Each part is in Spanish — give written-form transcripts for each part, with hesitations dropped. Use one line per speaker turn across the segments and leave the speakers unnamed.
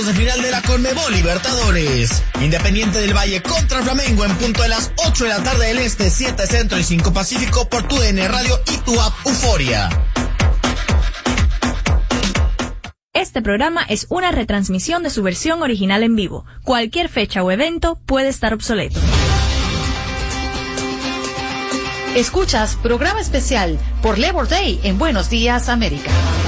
De final de la Conmebol Libertadores. Independiente del Valle contra Flamengo en punto de las 8 de la tarde del Este, 7 Centro y 5 Pacífico por tu DN Radio y tu app Euforia.
Este programa es una retransmisión de su versión original en vivo. Cualquier fecha o evento puede estar obsoleto.
Escuchas programa especial por Labor Day en Buenos Días, América.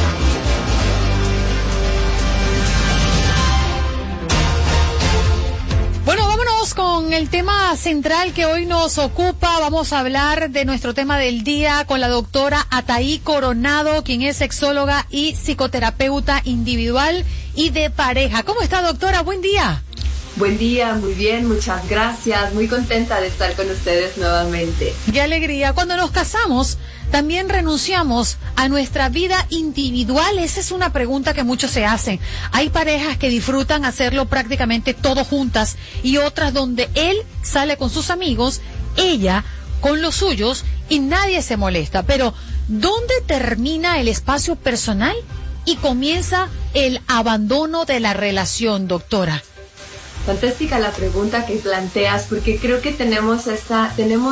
Bueno, vámonos con el tema central que hoy nos ocupa. Vamos a hablar de nuestro tema del día con la doctora Ataí Coronado, quien es sexóloga y psicoterapeuta individual y de pareja. ¿Cómo está, doctora? Buen día.
Buen día, muy bien, muchas gracias. Muy contenta de estar con ustedes nuevamente.
Qué alegría. Cuando nos casamos, también renunciamos a nuestra vida individual. Esa es una pregunta que muchos se hacen. Hay parejas que disfrutan hacerlo prácticamente todo juntas y otras donde él sale con sus amigos, ella con los suyos y nadie se molesta. Pero, ¿dónde termina el espacio personal y comienza el abandono de la relación, doctora?
Fantástica la pregunta que planteas, porque creo que tenemos esta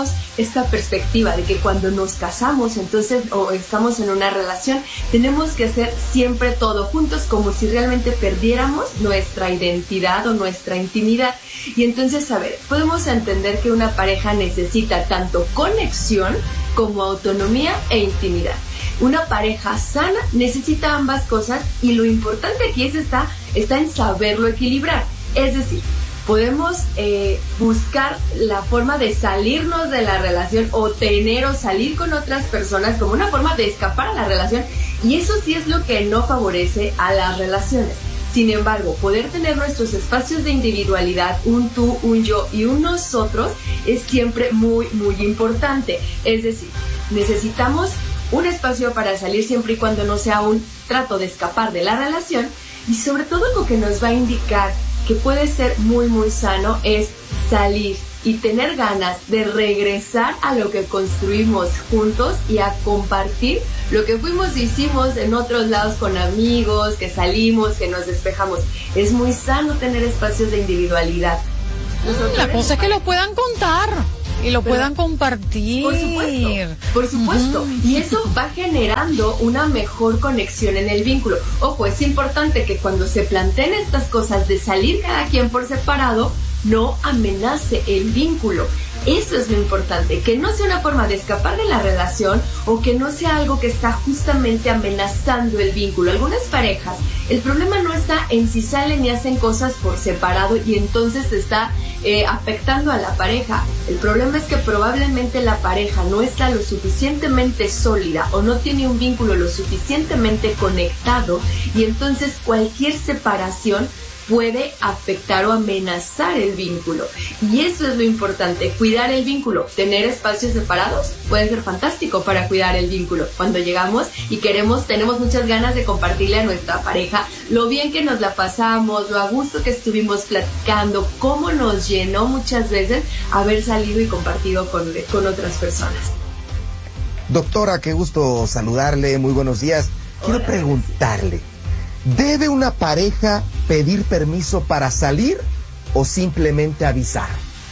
perspectiva de que cuando nos casamos, entonces, o estamos en una relación, tenemos que hacer siempre todo juntos, como si realmente perdiéramos nuestra identidad o nuestra intimidad. Y entonces, a ver, podemos entender que una pareja necesita tanto conexión como autonomía e intimidad. Una pareja sana necesita ambas cosas y lo importante aquí está en saberlo equilibrar. Es decir, podemos buscar la forma de salirnos de la relación o tener o salir con otras personas como una forma de escapar a la relación, y eso sí es lo que no favorece a las relaciones. Sin embargo, poder tener nuestros espacios de individualidad, un tú, un yo y un nosotros, es siempre muy, muy importante. Es decir, necesitamos un espacio para salir siempre y cuando no sea un trato de escapar de la relación, y sobre todo lo que nos va a indicar que puede ser muy, muy sano es salir y tener ganas de regresar a lo que construimos juntos y a compartir lo que fuimos y hicimos en otros lados con amigos, que salimos, que nos despejamos. Es muy sano tener espacios de individualidad.
La cosa es que lo puedan contar y lo puedan compartir.
Por supuesto. Y eso va generando una mejor conexión en el vínculo. Ojo, es importante que cuando se planteen estas cosas de salir cada quien por separado, no amenace el vínculo. Eso es lo importante, que no sea una forma de escapar de la relación o que no sea algo que está justamente amenazando el vínculo. Algunas parejas, el problema no está en si salen y hacen cosas por separado y entonces está afectando a la pareja. El problema es que probablemente la pareja no está lo suficientemente sólida o no tiene un vínculo lo suficientemente conectado, y entonces cualquier separación puede afectar o amenazar el vínculo. Y eso es lo importante, cuidar el vínculo. Tener espacios separados puede ser fantástico para cuidar el vínculo. Cuando llegamos y tenemos muchas ganas de compartirle a nuestra pareja lo bien que nos la pasamos, lo a gusto que estuvimos platicando, cómo nos llenó muchas veces haber salido y compartido con otras personas.
Doctora, qué gusto saludarle, muy buenos días. Quiero preguntarle, ¿debe una pareja pedir permiso para salir o simplemente avisar?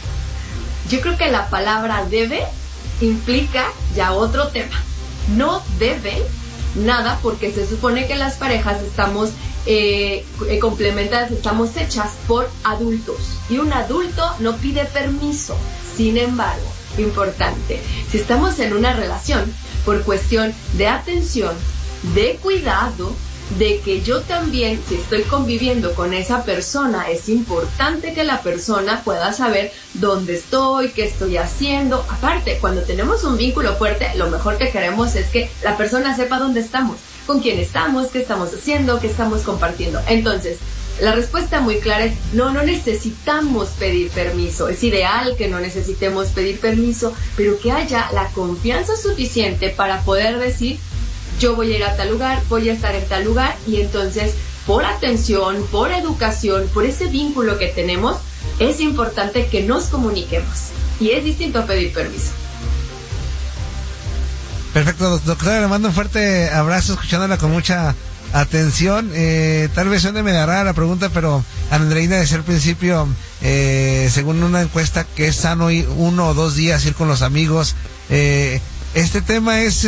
Yo creo que la palabra debe implica ya otro tema. No debe nada, porque se supone que las parejas estamos complementadas, estamos hechas por adultos y un adulto no pide permiso. Sin embargo, importante, si estamos en una relación por cuestión de atención, de cuidado, de que yo también, si estoy conviviendo con esa persona, es importante que la persona pueda saber dónde estoy, qué estoy haciendo. Aparte, cuando tenemos un vínculo fuerte, lo mejor que queremos es que la persona sepa dónde estamos, con quién estamos, qué estamos haciendo, qué estamos compartiendo. Entonces, la respuesta muy clara es no necesitamos pedir permiso. Es ideal que no necesitemos pedir permiso, pero que haya la confianza suficiente para poder decir: yo voy a ir a tal lugar, voy a estar en tal lugar, y entonces, por atención, por educación, por ese vínculo que tenemos, es importante que nos comuniquemos. Y es distinto a pedir permiso.
Perfecto, doctora, le mando un fuerte abrazo, escuchándola con mucha Atención, tal vez suene medio rara la pregunta, pero Andreina decía al principio, según una encuesta, que es sano ir 1 o 2 días ir con los amigos. Este tema es,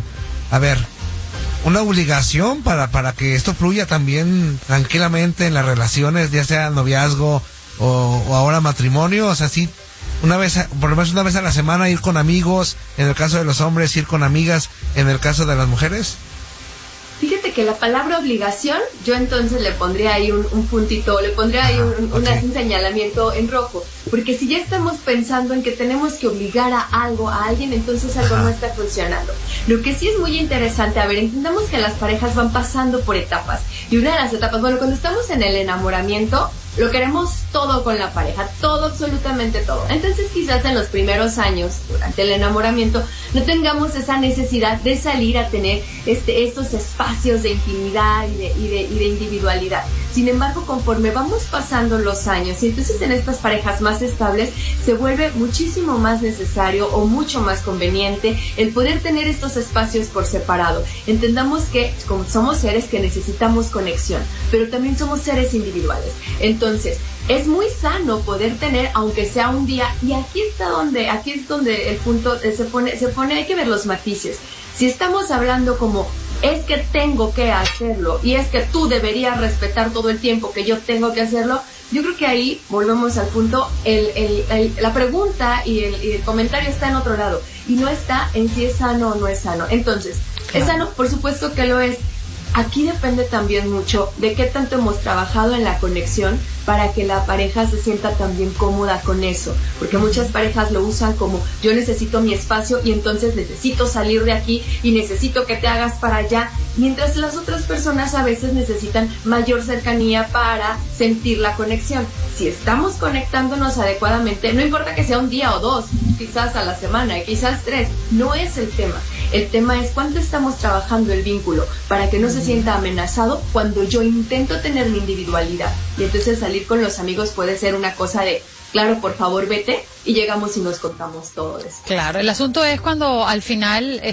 una obligación para que esto fluya también tranquilamente en las relaciones, ya sea noviazgo o ahora matrimonio. O sea, sí, por lo menos una vez a la semana ir con amigos, en el caso de los hombres, ir con amigas, en el caso de las mujeres.
Fíjate que la palabra obligación, yo entonces le pondría ahí un puntito, le pondría ahí un señalamiento en rojo, porque si ya estamos pensando en que tenemos que obligar a alguien, entonces algo no está funcionando. Lo que sí es muy interesante, entendamos que las parejas van pasando por etapas, y una de las etapas, cuando estamos en el enamoramiento, lo queremos todo con la pareja, todo, absolutamente todo. Entonces quizás en los primeros años, durante el enamoramiento, no tengamos esa necesidad de salir a tener estos espacios de intimidad y de individualidad. Sin embargo, conforme vamos pasando los años, y entonces en estas parejas más estables, se vuelve muchísimo más necesario o mucho más conveniente el poder tener estos espacios por separado. Entendamos que como somos seres que necesitamos conexión, pero también somos seres individuales. Entonces, es muy sano poder tener, aunque sea un día, y aquí es donde el punto se pone, hay que ver los matices. Si estamos hablando como, es que tengo que hacerlo, y es que tú deberías respetar todo el tiempo que yo tengo que hacerlo, yo creo que ahí volvemos al punto, la pregunta y el comentario está en otro lado, y no está en si es sano o no es sano. Entonces, ¿es sano? Por supuesto que lo es. Aquí depende también mucho de qué tanto hemos trabajado en la conexión para que la pareja se sienta también cómoda con eso, porque muchas parejas lo usan como yo necesito mi espacio y entonces necesito salir de aquí y necesito que te hagas para allá, mientras las otras personas a veces necesitan mayor cercanía para sentir la conexión. Si estamos conectándonos adecuadamente, no importa que sea un día o 2, quizás a la semana, quizás 3, no es el tema. El tema es cuánto estamos trabajando el vínculo para que no se sienta amenazado cuando yo intento tener mi individualidad. Y entonces salir con los amigos puede ser una cosa de, claro, por favor, vete, y llegamos y nos contamos todo eso.
Claro, el asunto es cuando al final,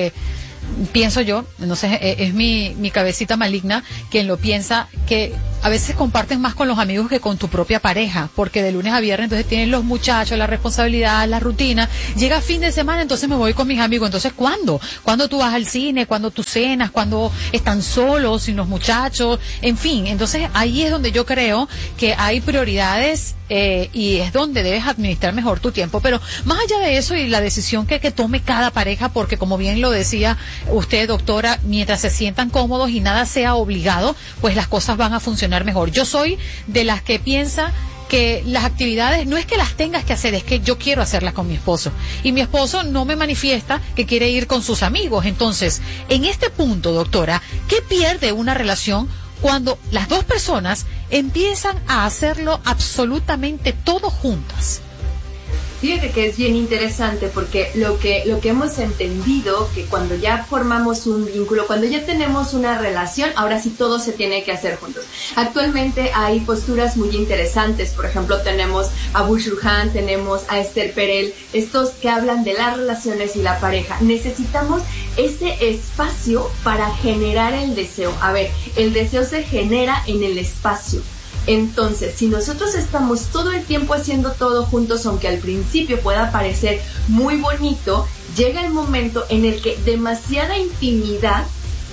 pienso yo, no sé, es mi cabecita maligna quien lo piensa, que a veces comparten más con los amigos que con tu propia pareja, porque de lunes a viernes entonces tienen los muchachos, la responsabilidad, la rutina, llega fin de semana, entonces me voy con mis amigos. Entonces, ¿cuándo? ¿Cuándo tú vas al cine? ¿Cuándo tú cenas? ¿Cuándo están solos, sin los muchachos? En fin, entonces ahí es donde yo creo que hay prioridades y es donde debes administrar mejor tu tiempo. Pero más allá de eso y la decisión que tome cada pareja, porque como bien lo decía usted, doctora, mientras se sientan cómodos y nada sea obligado, pues las cosas van a funcionar mejor. Yo soy de las que piensa que las actividades no es que las tengas que hacer, es que yo quiero hacerlas con mi esposo. Y mi esposo no me manifiesta que quiere ir con sus amigos. Entonces, en este punto, doctora, ¿qué pierde una relación cuando las dos personas empiezan a hacerlo absolutamente todo juntas?
Fíjate que es bien interesante porque lo que hemos entendido, que cuando ya formamos un vínculo, cuando ya tenemos una relación, ahora sí todo se tiene que hacer juntos. Actualmente hay posturas muy interesantes, por ejemplo tenemos a Bush Ruhan, tenemos a Esther Perel, estos que hablan de las relaciones y la pareja. Necesitamos ese espacio para generar el deseo. A ver, el deseo se genera en el espacio. Entonces, si nosotros estamos todo el tiempo haciendo todo juntos, aunque al principio pueda parecer muy bonito, llega el momento en el que demasiada intimidad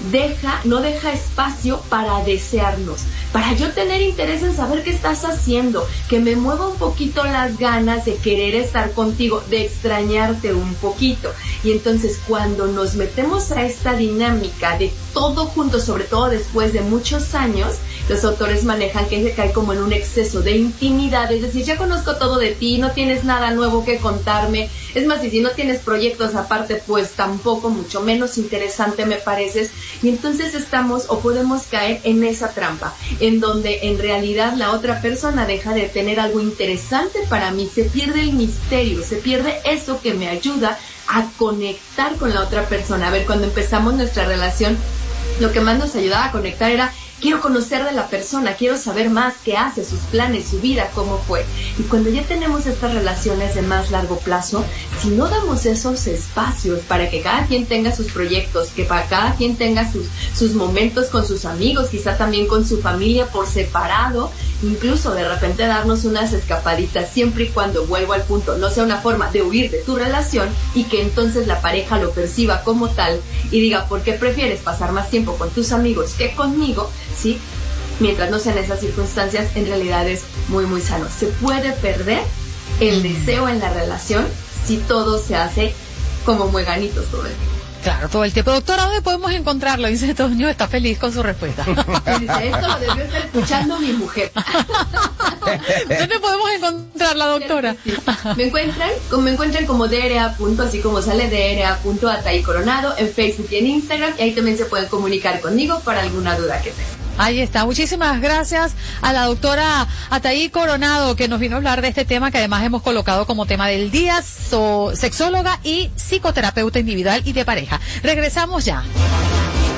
no deja espacio para desearnos, para yo tener interés en saber qué estás haciendo, que me mueva un poquito las ganas de querer estar contigo, de extrañarte un poquito. Y entonces cuando nos metemos a esta dinámica de todo junto, sobre todo después de muchos años, los autores manejan que se cae como en un exceso de intimidad, es decir, ya conozco todo de ti, no tienes nada nuevo que contarme, es más, y si no tienes proyectos aparte, pues tampoco, mucho menos interesante me pareces. Y entonces estamos o podemos caer en esa trampa, en donde en realidad la otra persona deja de tener algo interesante para mí, se pierde el misterio, se pierde eso que me ayuda a conectar con la otra persona. A ver, cuando empezamos nuestra relación, lo que más nos ayudaba a conectar era quiero conocer de la persona, quiero saber más qué hace, sus planes, su vida, cómo fue. Y cuando ya tenemos estas relaciones de más largo plazo, si no damos esos espacios para que cada quien tenga sus proyectos, que para cada quien tenga sus momentos con sus amigos, quizá también con su familia por separado, incluso de repente darnos unas escapaditas, siempre y cuando, vuelvo al punto, no sea una forma de huir de tu relación y que entonces la pareja lo perciba como tal y diga, ¿por qué prefieres pasar más tiempo con tus amigos que conmigo? ¿Sí? Mientras no sean esas circunstancias, en realidad es muy, muy sano. Se puede perder el deseo en la relación si todo se hace como mueganitos todo el tiempo.
Claro, todo el tiempo. Doctora, ¿dónde podemos encontrarlo? Dice Toño, está feliz con su respuesta.
Dice, esto lo debió estar escuchando mi mujer.
¿Dónde podemos encontrarla, doctora?
Sí. Me encuentran como DRA. Así como sale DRA.Ataí Coronado en Facebook y en Instagram, y ahí también se pueden comunicar conmigo para alguna duda que tengan.
Ahí está. Muchísimas gracias a la doctora Ataí Coronado, que nos vino a hablar de este tema que además hemos colocado como tema del día, sexóloga y psicoterapeuta individual y de pareja. Regresamos ya.